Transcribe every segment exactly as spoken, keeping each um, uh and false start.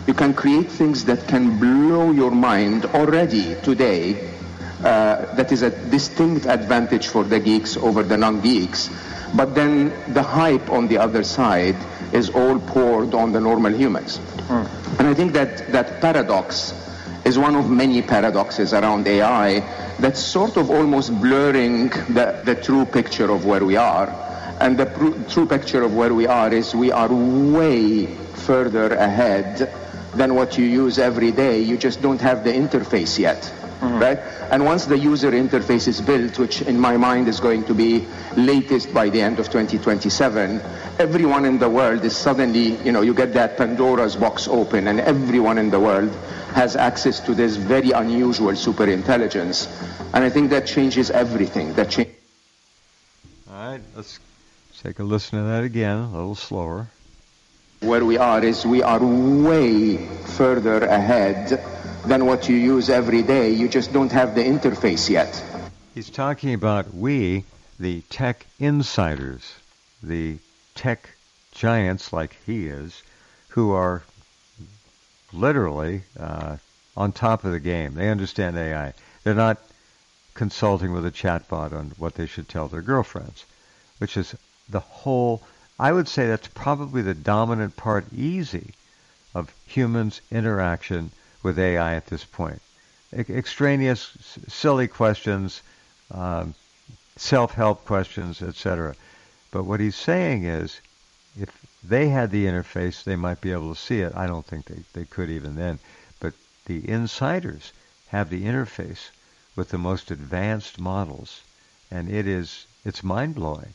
You can create things that can blow your mind already today. Uh, that is a distinct advantage for the geeks over the non-geeks. But then the hype on the other side is all poured on the normal humans. Mm. And I think that that paradox is one of many paradoxes around A I that's sort of almost blurring the, the true picture of where we are. And the pr- true picture of where we are is we are way further ahead than what you use every day. You just don't have the interface yet. Mm-hmm. Right? And once the user interface is built, which in my mind is going to be latest by the end of twenty twenty-seven, everyone in the world is suddenly, you know, you get that Pandora's box open and everyone in the world has access to this very unusual super intelligence. And I think that changes everything. That cha- All right, let's take a listen to that again, a little slower. Where we are is we are way further ahead than what you use every day. You just don't have the interface yet. He's talking about we, the tech insiders, the tech giants like he is, who are literally uh, on top of the game. They understand A I. They're not consulting with a chatbot on what they should tell their girlfriends, which is the whole, I would say that's probably the dominant part, easy, of humans' interaction with A I at this point. E- extraneous, s- silly questions, um, self-help questions, et cetera. But what he's saying is, if they had the interface, they might be able to see it. I don't think they, they could even then. But the insiders have the interface with the most advanced models, and it is it's mind-blowing.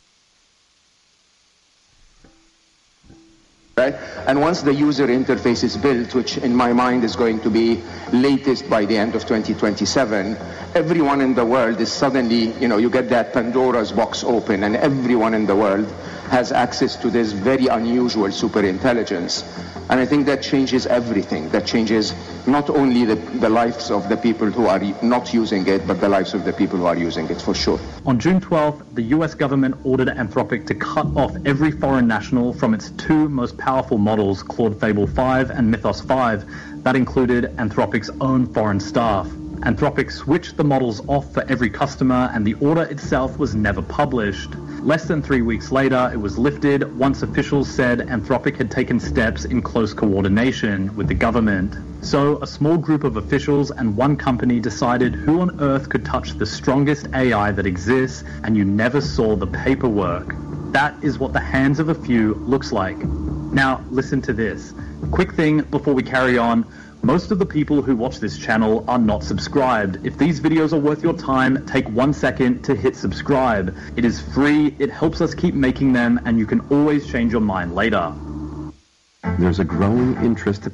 Right? And once the user interface is built, which in my mind is going to be latest by the end of twenty twenty-seven, everyone in the world is suddenly, you know, you get that Pandora's box open and everyone in the world has access to this very unusual super intelligence. And I think that changes everything. That changes not only the, the lives of the people who are not using it, but the lives of the people who are using it, for sure. On June twelfth, the U S government ordered Anthropic to cut off every foreign national from its two most powerful models, Claude Fable five and Mythos five. That included Anthropic's own foreign staff. Anthropic switched the models off for every customer, and the order itself was never published. Less than three weeks later, it was lifted once officials said Anthropic had taken steps in close coordination with the government. So, a small group of officials and one company decided who on earth could touch the strongest A I that exists, and you never saw the paperwork. That is what the hands of a few looks like. Now, listen to this. Quick thing before we carry on. Most of the people who watch this channel are not subscribed. If these videos are worth your time, take one second to hit subscribe. It is free, it helps us keep making them, and you can always change your mind later. There's a growing interest.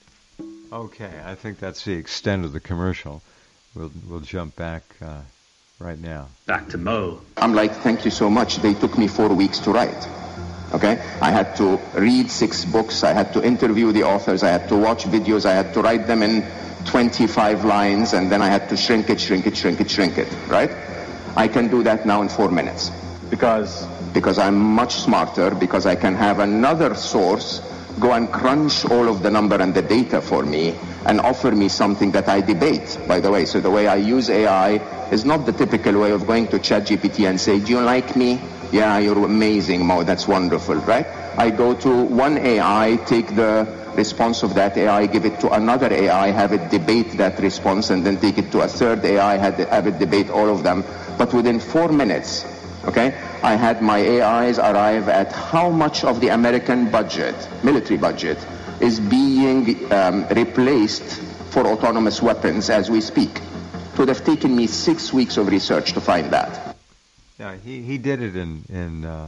Okay, I think that's the extent of the commercial. We'll we'll jump back uh, right now. Back to Mo. I'm like, thank you so much. They took me four weeks to write. Okay, I had to read six books, I had to interview the authors, I had to watch videos, I had to write them in twenty-five lines, and then I had to shrink it, shrink it, shrink it, shrink it, right? I can do that now in four minutes. Because? Because I'm much smarter, because I can have another source go and crunch all of the number and the data for me and offer me something that I debate, by the way. So the way I use A I is not the typical way of going to ChatGPT and say, do you like me? Yeah, you're amazing, Mo, that's wonderful, right? I go to one A I, take the response of that A I, give it to another A I, have it debate that response, and then take it to a third A I, have it, have it debate all of them. But within four minutes, okay, I had my A Is arrive at how much of the American budget, military budget, is being um, replaced for autonomous weapons as we speak. It would have taken me six weeks of research to find that. Yeah, he, he did it in, in uh,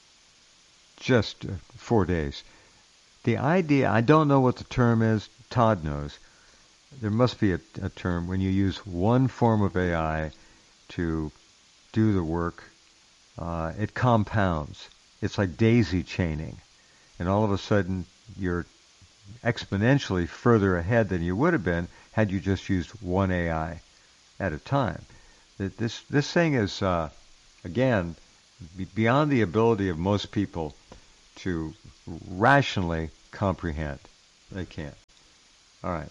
just uh, four days. The idea, I don't know what the term is, Todd knows. There must be a, a term when you use one form of A I to do the work. Uh, it compounds. It's like daisy chaining. And all of a sudden, you're exponentially further ahead than you would have been had you just used one A I at a time. This, this thing is... Uh, Again, beyond the ability of most people to rationally comprehend. They can't. All right.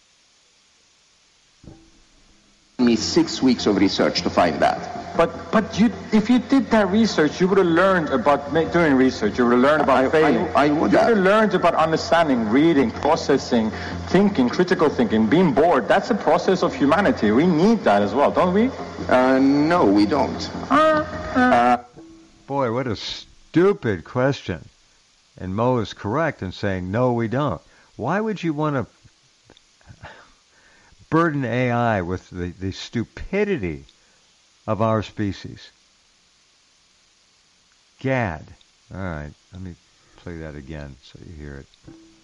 Me six weeks of research to find that. But but you, if you did that research, you would have learned about ma- doing research. You would have learned about I, failing. I, I would you have. would have learned about understanding, reading, processing, thinking, critical thinking, being bored. That's a process of humanity. We need that as well, don't we? Uh, no, we don't. Uh, Boy, what a stupid question. And Mo is correct in saying, no, we don't. Why would you want to burden A I with the, the stupidity of our species? Gad. All right, let me play that again so you hear it.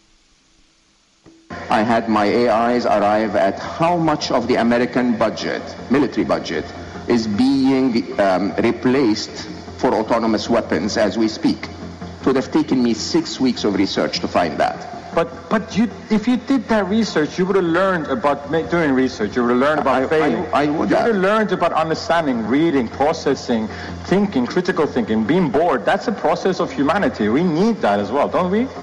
I had my A Is arrive at how much of the American budget, military budget, is being um, replaced for autonomous weapons as we speak. It would have taken me six weeks of research to find that. But but you, if you did that research, you would have learned about ma- doing research. You would have learned about I, failing. I, I would you have. would have learned about understanding, reading, processing, thinking, critical thinking, being bored. That's a process of humanity. We need that as well, don't we?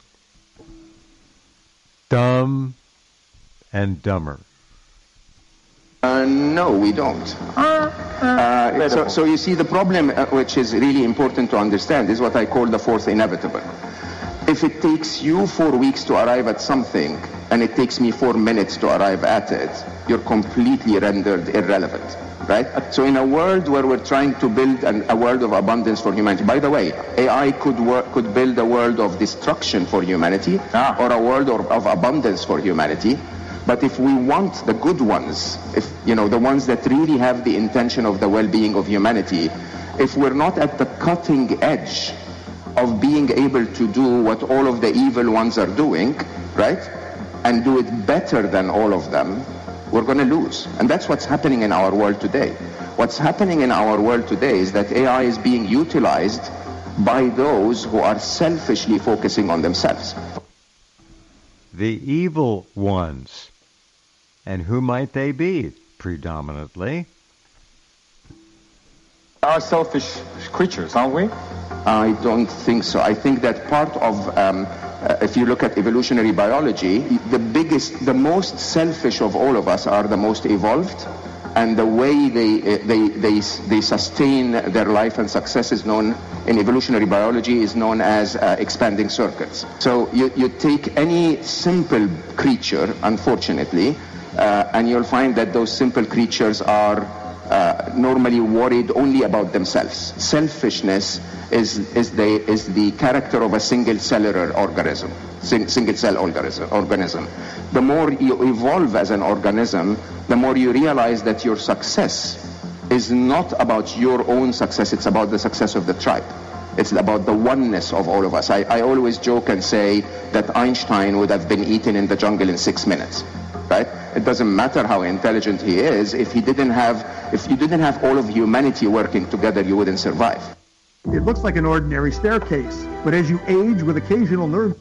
Dumb and dumber. Uh, no, we don't. Uh, so, so you see, the problem, uh, which is really important to understand, is what I call the fourth inevitable. If it takes you four weeks to arrive at something, and it takes me four minutes to arrive at it, you're completely rendered irrelevant, right? So in a world where we're trying to build an, a world of abundance for humanity, by the way, A I could work, could build a world of destruction for humanity, Ah. or a world of, of abundance for humanity. But if we want the good ones, if you know the ones that really have the intention of the well-being of humanity, if we're not at the cutting edge of being able to do what all of the evil ones are doing, right, and do it better than all of them, we're going to lose. And that's what's happening in our world today. What's happening in our world today is that A I is being utilized by those who are selfishly focusing on themselves. The evil ones. And who might they be, predominantly? Are selfish creatures, aren't we? I don't think so. I think that part of, um, uh, if you look at evolutionary biology, the biggest, the most selfish of all of us are the most evolved, and the way they they they they sustain their life and success is known in evolutionary biology is known as uh, expanding circuits. So you you take any simple creature, unfortunately, uh, and you'll find that those simple creatures are Uh, normally worried only about themselves. Selfishness is is the is the character of a single cellular organism, sing, single cell organism. Organism. The more you evolve as an organism, the more you realize that your success is not about your own success; it's about the success of the tribe. It's about the oneness of all of us. I, I always joke and say that Einstein would have been eaten in the jungle in six minutes. Right? It doesn't matter how intelligent he is. If he didn't have, if you didn't have all of humanity working together, you wouldn't survive. It looks like an ordinary staircase, but as you age with occasional nerve...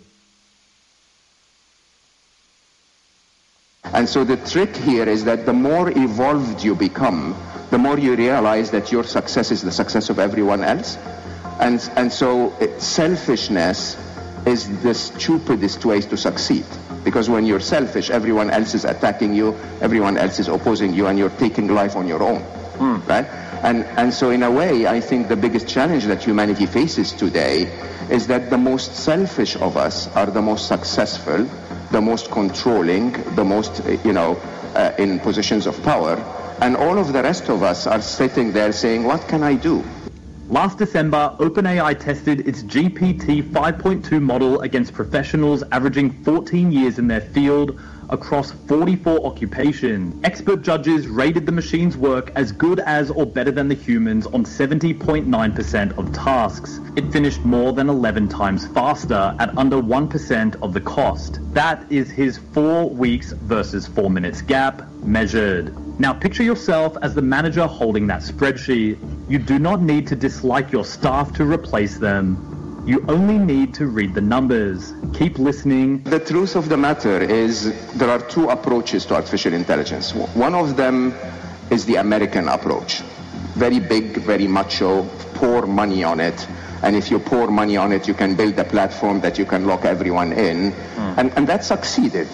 And so the trick here is that the more evolved you become, the more you realize that your success is the success of everyone else. And, and so it, selfishness is the stupidest way to succeed. Because when you're selfish, everyone else is attacking you, everyone else is opposing you, and you're taking life on your own, mm. right? And and so in a way, I think the biggest challenge that humanity faces today is that the most selfish of us are the most successful, the most controlling, the most, you know, uh, in positions of power, and all of the rest of us are sitting there saying, what can I do? Last December, OpenAI tested its G P T five point two model against professionals averaging fourteen years in their field across forty-four occupations. Expert judges rated the machine's work as good as or better than the humans on seventy point nine percent of tasks. It finished more than eleven times faster at under one percent of the cost. That is his four weeks versus four minutes gap measured. Now picture yourself as the manager holding that spreadsheet. You do not need to dislike your staff to replace them. You only need to read the numbers. Keep listening. The truth of the matter is there are two approaches to artificial intelligence. One of them is the American approach. Very big, very macho, pour money on it. And if you pour money on it, you can build a platform that you can lock everyone in. Mm. And, and that succeeded.